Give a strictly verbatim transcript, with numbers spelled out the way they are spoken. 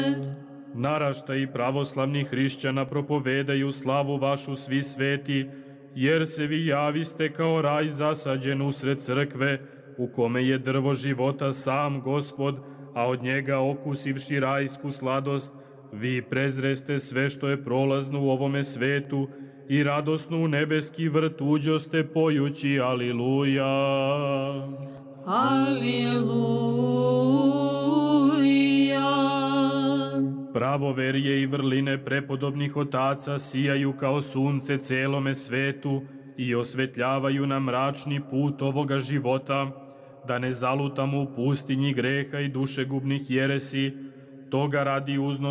Naraštaji pravoslavnih hrišćana propovedaju slavu vašu svi sveti, jer se vi javiste kao raj zasađen usred crkve, u kome je drvo života sam Gospod, a od njega okusivši rajsku sladost, vi prezreste sve što je prolazno u ovome svetu i radosno u nebeski vrt uđoste pojući Aliluja. Aliluja. Pravoverje i vrline prepodobnih otaca sijaju kao sunce celome svetu i osvetljavaju nam mračni put ovoga života, da ne zalutamo u pustinji greha i dušegubnih jeresi, toga radi uzno